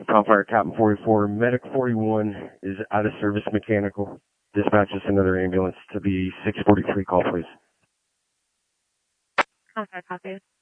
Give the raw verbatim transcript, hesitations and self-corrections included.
Cal Fire Captain forty-four, Medic forty-one is out of service mechanical. Dispatch us another ambulance to the six forty-three call, please. Okay, copy.